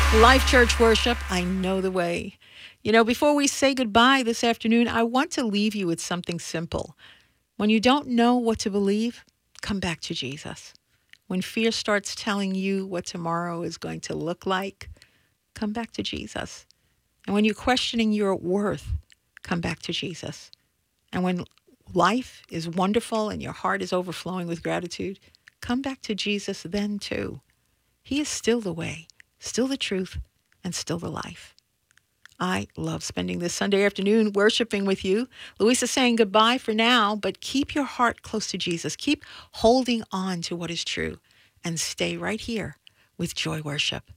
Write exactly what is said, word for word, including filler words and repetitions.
Life Church Worship, I know the way. You know, before we say goodbye this afternoon, I want to leave you with something simple. When you don't know what to believe, come back to Jesus. When fear starts telling you what tomorrow is going to look like, come back to Jesus. And when you're questioning your worth, come back to Jesus. And when life is wonderful and your heart is overflowing with gratitude, come back to Jesus then too. He is still the way, still the truth, and still the life. I love spending this Sunday afternoon worshiping with you. Louisa saying goodbye for now, but keep your heart close to Jesus. Keep holding on to what is true and stay right here with Joy Worship.